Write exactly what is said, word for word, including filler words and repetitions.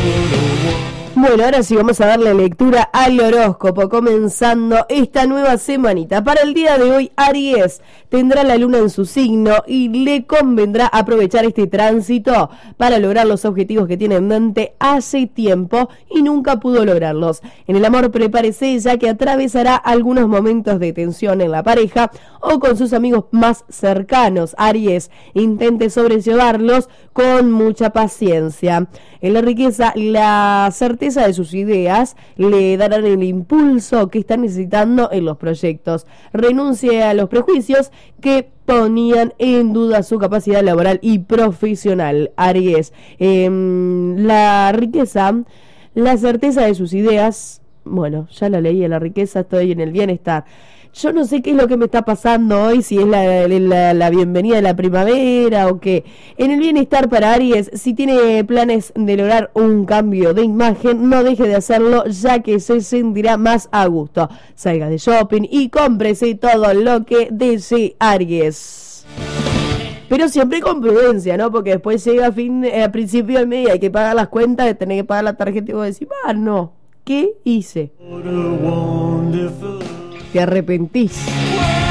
Bueno, ahora sí vamos a darle lectura al horóscopo, comenzando esta nueva semanita. Para el día de hoy, Aries tendrá la luna en su signo y le convendrá aprovechar este tránsito para lograr los objetivos que tiene en mente hace tiempo y nunca pudo lograrlos. En el amor, prepárese ya que atravesará algunos momentos de tensión en la pareja o con sus amigos más cercanos. Aries, intente sobrellevarlos con mucha paciencia. En la riqueza, la certeza de sus ideas le darán el impulso que está necesitando en los proyectos. Renuncie a los prejuicios que ponían en duda su capacidad laboral y profesional. Aries, eh, la riqueza, la certeza de sus ideas, bueno, ya la leí, en la riqueza estoy en el bienestar. Yo no sé qué es lo que me está pasando hoy, si es la, la, la bienvenida de la primavera o qué. En el bienestar para Aries, si tiene planes de lograr un cambio de imagen, no deje de hacerlo, ya que se sentirá más a gusto. Salga de shopping y cómprese todo lo que desee, Aries. Pero siempre con prudencia, ¿no? Porque después llega a, fin, eh, a principio del mes y hay que pagar las cuentas, de tener que pagar la tarjeta y vos decís, ah, no, ¿qué hice? Te arrepentís.